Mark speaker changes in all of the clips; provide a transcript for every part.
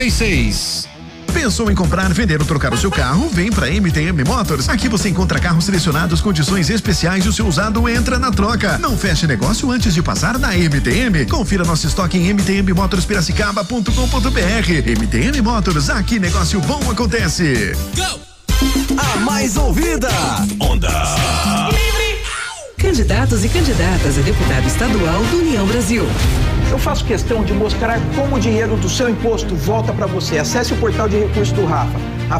Speaker 1: Pensou em comprar, vender ou trocar o seu carro? Vem para MTM Motors. Aqui você encontra carros selecionados, condições especiais e o seu usado entra na troca. Não feche negócio antes de passar na MTM. Confira nosso estoque em mtmmotorspiracicaba.com.br. MTM Motors, aqui negócio bom acontece.
Speaker 2: Go! A mais ouvida, Onda Livre.
Speaker 3: Candidatos e candidatas a deputado estadual do União Brasil.
Speaker 4: Eu faço questão de mostrar como o dinheiro do seu imposto volta para você. Acesse o portal de recursos do Rafa,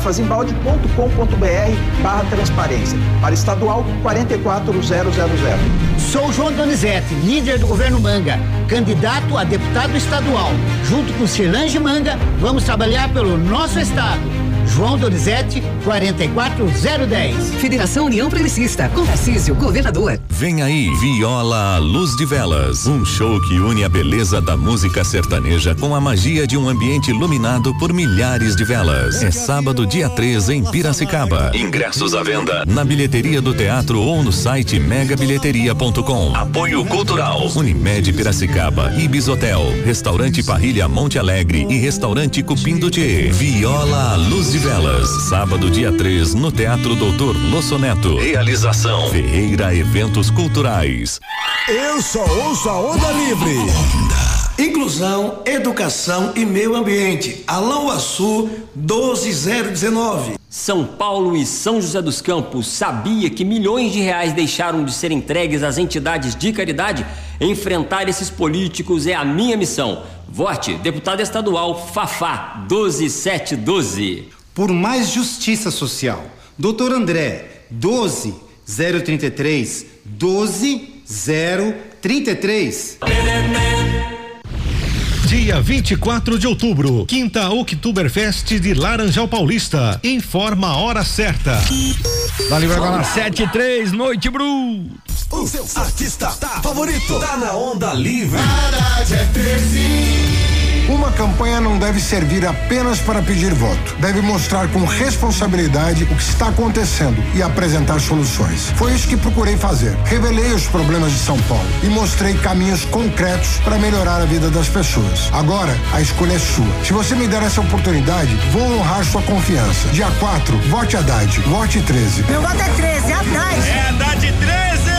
Speaker 4: rafazimbalde.com.br/transparência. Para estadual 44000.
Speaker 5: Sou João Donizete, líder do governo Manga, candidato a deputado estadual. Junto com Cirlange Manga, vamos trabalhar pelo nosso estado. João Donizete, 44010.
Speaker 3: Federação União Progressista, com Tarcísio, governador.
Speaker 6: Vem aí, Viola à Luz de Velas. Um show que une a beleza da música sertaneja com a magia de um ambiente iluminado por milhares de velas. É sábado, dia 3, em Piracicaba. Ingressos à venda na bilheteria do teatro ou no site megabilheteria.com. Apoio cultural: Unimed Piracicaba, Ibis Hotel, Restaurante Parrilha Monte Alegre e Restaurante Cupim do Tchê. Viola à Luz de Velas, sábado, dia 3, no Teatro Doutor Losso Neto. Realização: Ferreira Eventos Culturais.
Speaker 2: Eu só ouço a Onda Livre. Inclusão, educação e meio ambiente. Alão Açu 12019.
Speaker 7: São Paulo e São José dos Campos. Sabia que milhões de reais deixaram de ser entregues às entidades de caridade? Enfrentar esses políticos é a minha missão. Vote deputado estadual Fafá 12712.
Speaker 8: Por mais justiça social. Doutor André 12033 12033.
Speaker 9: Dia 24 de outubro, quinta Oktoberfest de Laranjal Paulista. Informa a hora certa.
Speaker 10: Vale agora 7:03, Noite Bru.
Speaker 2: O seu artista favorito tá na Onda Livre.
Speaker 11: Uma campanha não deve servir apenas para pedir voto. Deve mostrar com responsabilidade o que está acontecendo e apresentar soluções. Foi isso que procurei fazer. Revelei os problemas de São Paulo e mostrei caminhos concretos para melhorar a vida das pessoas. Agora, a escolha é sua. Se você me der essa oportunidade, vou honrar sua confiança. Dia 4, vote Haddad. Vote 13.
Speaker 12: Meu voto é 13, Haddad.
Speaker 10: É Haddad 13!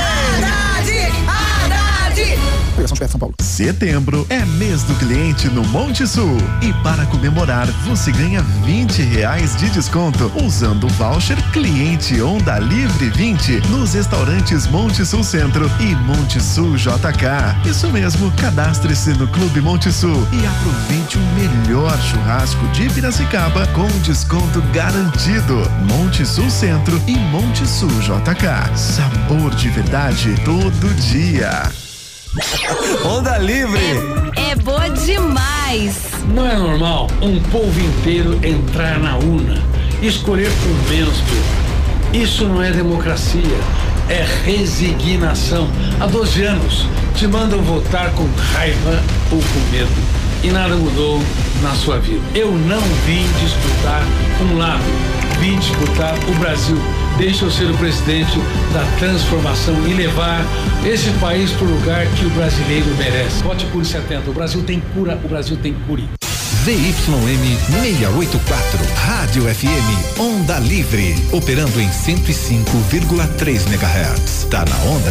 Speaker 1: São Paulo. Setembro é mês do cliente no Monte Sul. E para comemorar, você ganha R$20 de desconto usando o voucher Cliente Onda Livre 20 nos restaurantes Monte Sul Centro e Monte Sul JK. Isso mesmo, cadastre-se no Clube Monte Sul e aproveite o melhor churrasco de Piracicaba com desconto garantido. Monte Sul Centro e Monte Sul JK. Sabor de verdade todo dia.
Speaker 2: Onda Livre.
Speaker 13: É boa demais.
Speaker 14: Não é normal um povo inteiro entrar na urna, escolher por menos que eu. Isso não é democracia, é resignação. Há 12 anos te mandam votar com raiva ou com medo e nada mudou na sua vida. Eu não vim disputar um lado, vim disputar o Brasil. Deixa eu ser o presidente da transformação e levar esse país para o lugar que o brasileiro merece. Vote Cure 70. O Brasil tem cura, o Brasil tem Cure.
Speaker 15: ZYM 684, Rádio FM, Onda Livre, operando em 105,3 MHz. Tá na onda.